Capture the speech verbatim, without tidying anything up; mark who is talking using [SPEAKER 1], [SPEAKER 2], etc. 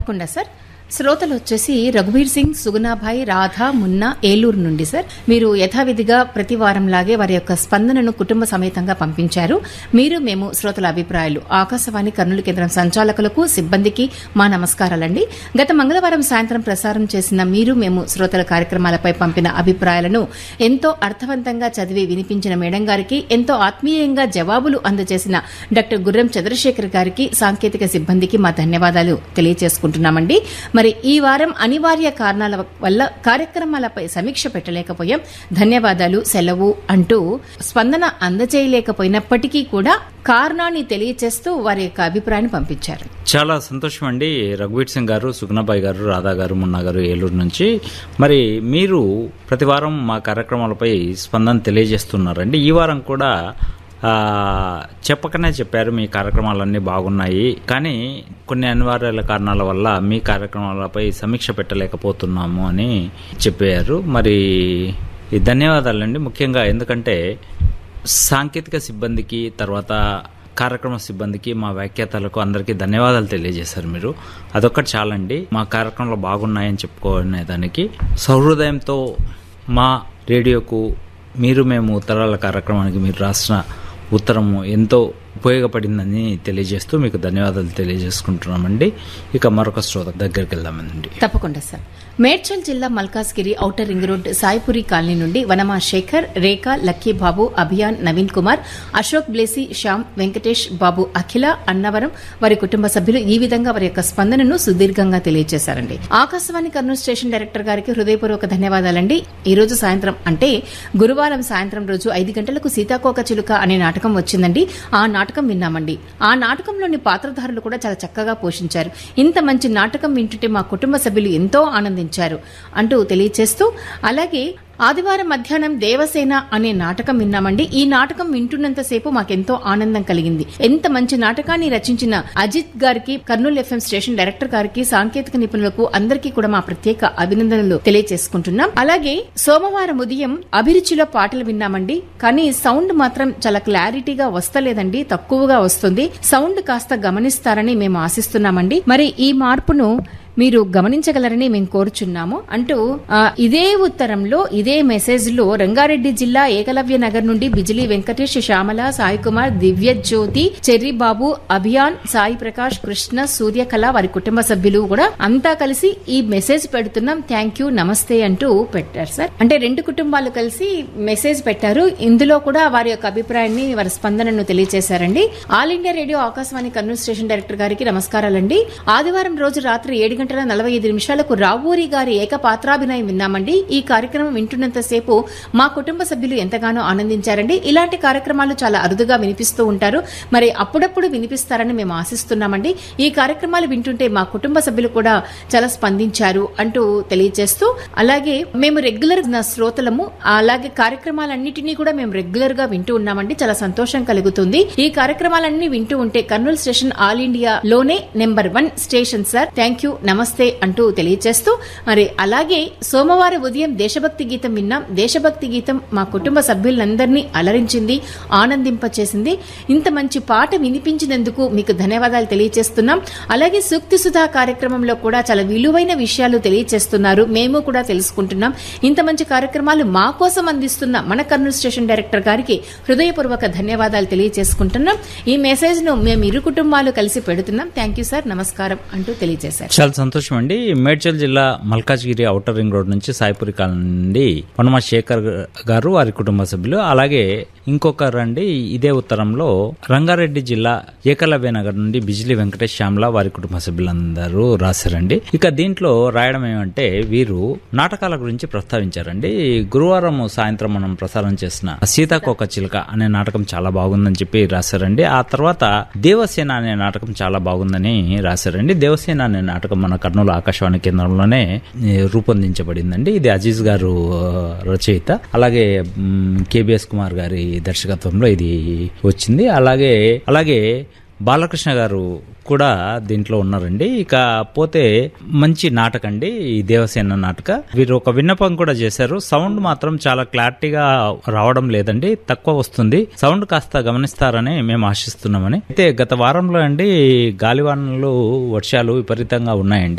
[SPEAKER 1] తప్పకుండా సార్. శ్రోతలు వచ్చేసి రఘువీర్ సింగ్, సుగుణాభాయ్, రాధా, మున్నా, ఏలూరు నుండి సార్. మీరు యథావిధిగా ప్రతి వారం లాగే వారి యొక్క స్పందనను కుటుంబ సమేతంగా పంపించారు. మీరు మేము శ్రోతల అభిప్రాయాలు ఆకాశవాణి కర్నూలు కేంద్రం సంచాలకులకు, సిబ్బందికి మా నమస్కారాలండి. గత మంగళవారం సాయంత్రం ప్రసారం చేసిన మీరు మేము శ్రోతల కార్యక్రమాలపై పంపిన అభిప్రాయాలను ఎంతో అర్థవంతంగా చదివి వినిపించిన మేడం గారికి, ఎంతో ఆత్మీయంగా జవాబులు అందజేసిన డాక్టర్ గుర్రం చంద్రశేఖర్ గారికి, సాంకేతిక సిబ్బందికి మా ధన్యవాదాలు తెలియజేసుకుంటున్నామండి. మరి ఈ వారం అనివార్య కారణాల వల్ల కార్యక్రమాలపై సమీక్ష పెట్టలేకపోయాం, ధన్యవాదాలు, సెలవు అంటూ స్పందన అందజేయలేకపోయినప్పటికీ కూడా కారణాన్ని తెలియచేస్తూ వారి యొక్క అభిప్రాయాన్ని పంపించారు.
[SPEAKER 2] చాలా సంతోషం అండి రఘువీర్ సింగ్ గారు, సుగుణాబాయి గారు, రాధా గారు, మున్నా గారు ఏలూరు నుంచి. మరి మీరు ప్రతి వారం మా కార్యక్రమాలపై స్పందన తెలియజేస్తున్నారండి. ఈ వారం కూడా చెప్పకనే చెప్పారు మీ కార్యక్రమాలన్నీ బాగున్నాయి, కానీ కొన్ని అనివార్యాల కారణాల వల్ల మీ కార్యక్రమాలపై సమీక్ష పెట్టలేకపోతున్నాము అని చెప్పారు. మరి ధన్యవాదాలండి. ముఖ్యంగా ఎందుకంటే సాంకేతిక సిబ్బందికి, తర్వాత కార్యక్రమ సిబ్బందికి, మా వ్యాఖ్యాతలకు అందరికీ ధన్యవాదాలు తెలియజేశారు మీరు. అదొక్కటి చాలండి మా కార్యక్రమాలు బాగున్నాయని చెప్పుకునే దానికి. సహృదయంతో మా రేడియోకు మీరు మేము ఉత్తరాల కార్యక్రమానికి మీరు రాసిన ఉత్తరము ఎంతో ఉపయోగపడిందని తెలియజేస్తూ మీకు ధన్యవాదాలు తెలియజేసుకుంటున్నామండి. ఇక మరొక శ్రోత దగ్గరికి వెళ్దామండి.
[SPEAKER 1] తప్పకుండా సార్. మేడ్చల్ జిల్లా Malkajgiri outer ring road Saipuri colony నుండి వనమా శేఖర్, రేఖ, లక్కీ బాబు, అభియాన్, నవీన్ కుమార్, అశోక్ బ్లేసి, శ్యామ్, వెంకటేష్ బాబు, అఖిల, అన్నవరం వారి కుటుంబ సభ్యులు ఈ విధంగా వారి యొక్క స్పందనను సుదీర్ఘంగా తెలియజేశారండి. ఆకాశవాణి కర్నూలు స్టేషన్ డైరెక్టర్ గారికి హృదయపూర్వక ధన్యవాదాలండి. ఈ రోజు సాయంత్రం అంటే గురువారం సాయంత్రం రోజు ఐదు గంటలకు సీతాకోక చిలుక అనే నాటకం వచ్చిందండి. ఆ నాటకం విన్నామండి. ఆ నాటకంలోని పాత్రధారులు కూడా చాలా చక్కగా పోషించారు. ఇంత మంచి నాటకం వింటుంటే మా కుటుంబ సభ్యులు ఎంతో ఆనందించారు అంటూ తెలియజేస్తూ, అలాగే ఆదివారం మధ్యాహ్నం దేవసేన అనే నాటకం విన్నామండి. ఈ నాటకం వింటున్నంతసేపు మాకెంతో ఆనందం కలిగింది. ఎంత మంచి నాటకాన్ని రచించిన అజిత్ గారికి, కర్నూలు ఎఫ్ఎం స్టేషన్ డైరెక్టర్ గారికి, సాంకేతిక నిపుణులకు అందరికీ కూడా మా ప్రత్యేక అభినందనలు తెలియజేసుకుంటున్నాం. అలాగే సోమవారం ఉదయం అభిరుచిలో పాటలు విన్నామండి. కానీ సౌండ్ మాత్రం చాలా క్లారిటీగా వస్తలేదండి, తక్కువగా వస్తుంది. సౌండ్ కాస్త గమనిస్తారని మేము ఆశిస్తున్నామండి. మరి ఈ మార్పును మీరు గమనించగలరని మేము కోరుచున్నాము అంటూ ఇదే ఉత్తరంలో, ఇదే మెసేజ్ లో రంగారెడ్డి జిల్లా ఏకలవ్య నగర్ నుండి బిజిలీ వెంకటేష్, శ్యామల, సాయి కుమార్, దివ్య జ్యోతి, చెర్రీబాబు, అభియాన్, సాయి ప్రకాష్, కృష్ణ, సూర్యకళ వారి కుటుంబ సభ్యులు కూడా అంతా కలిసి ఈ మెసేజ్ పెడుతున్నాం, థ్యాంక్ యూ, నమస్తే అంటూ పెట్టారు సార్. అంటే రెండు కుటుంబాలు కలిసి మెసేజ్ పెట్టారు. ఇందులో కూడా వారి యొక్క అభిప్రాయాన్ని, వారి స్పందనను తెలియజేశారండి. All India radio Akashvani Kurnool station director గారికి నమస్కారాలండి. ఆదివారం రోజు రాత్రి ఏడు గంటల నలభై ఐదు నిమిషాలకు రావూరి గారి ఏకపాత్రాభినయం విన్నామండి. ఈ కార్యక్రమం వింటున్నంతసేపు మా కుటుంబ సభ్యులు ఎంతగానో ఆనందించారండి. ఇలాంటి కార్యక్రమాలు చాలా అరుదుగా వినిపిస్తూ ఉంటారు, మరి అప్పుడప్పుడు వినిపిస్తారని మేము ఆశిస్తున్నామండి. ఈ కార్యక్రమాలు వింటుంటే మా కుటుంబ సభ్యులు కూడా చాలా స్పందించారు అంటూ తెలియజేస్తూ, అలాగే మేము రెగ్యులర్ శ్రోతలము, అలాగే కార్యక్రమాలన్నింటినీ కూడా మేము రెగ్యులర్ గా వింటూ ఉన్నామండి. చాలా సంతోషం కలుగుతుంది. ఈ కార్యక్రమాలన్నీ వింటూ ఉంటే కర్నూలు స్టేషన్ ఆల్ ఇండియా లోనే number one station sir, thank you, నమస్తే అంటూ తెలియజేస్తూ, మరి అలాగే సోమవారం ఉదయం దేశభక్తి గీతం విన్నాం. దేశభక్తి గీతం మా కుటుంబ సభ్యులందరినీ అలరించింది, ఆనందింపచేసింది. ఇంత మంచి పాట వినిపించినందుకు మీకు ధన్యవాదాలు తెలియజేస్తున్నాం. అలాగే సూక్తి సుధా కార్యక్రమంలో కూడా చాలా విలువైన విషయాలు తెలియజేస్తున్నారు, మేము కూడా తెలుసుకుంటున్నాం. ఇంత మంచి కార్యక్రమాలు మా కోసం అందిస్తున్న మన కర్నూలు స్టేషన్ డైరెక్టర్ గారికి హృదయపూర్వక ధన్యవాదాలు తెలియజేసుకుంటున్నాం. ఈ మెసేజ్ ను మేము ఇరు కుటుంబాలు కలిసి పెడుతున్నాం, థ్యాంక్ యూ సార్, నమస్కారం అంటూ తెలియజేశారు.
[SPEAKER 2] చాలా సంతోషం అండి. మేడ్చల్ జిల్లా మల్కాజ్గిరి ఔటర్ రింగ్ రోడ్ నుంచి సాయిపురి కాలనీ నుండి వనమా శేఖర్ గారు వారి కుటుంబ సభ్యులు, అలాగే ఇంకొకరు అండి ఇదే ఉత్తరంలో రంగారెడ్డి జిల్లా ఏకలవ్య నగర్ నుండి బిజిలీ వెంకటేష్, శ్యామల వారి కుటుంబ సభ్యులందరూ రాశారండి. ఇక దీంట్లో రాయడం ఏమంటే వీరు నాటకాల గురించి ప్రస్తావించారండి. గురువారం సాయంత్రం మనం ప్రసారం చేసిన సీతాకోక చిలుక అనే నాటకం చాలా బాగుందని చెప్పి రాశారండి. ఆ తర్వాత దేవసేన అనే నాటకం చాలా బాగుందని రాశారండి. దేవసేన అనే నాటకం మన కర్నూలు ఆకాశవాణి కేంద్రంలోనే రూపొందించబడిందండి. ఇది అజీజ్ గారు రచయిత, అలాగే కేబిఎస్ కుమార్ గారి దర్శకత్వంలో ఇది వచ్చింది. అలాగే అలాగే బాలకృష్ణ గారు కూడా దీంట్లో ఉన్నారండి. ఇక పోతే మంచి నాటక అండి ఈ దేవసేన నాటక. వీరు ఒక విన్నపం కూడా చేశారు. సౌండ్ మాత్రం చాలా క్లారిటీగా రావడం లేదండి, తక్కువ వస్తుంది. సౌండ్ కాస్త గమనిస్తారని మేము ఆశిస్తున్నామని. అయితే గత వారంలో అండి గాలివానలు వర్షాలు విపరీతంగా ఉన్నాయండి.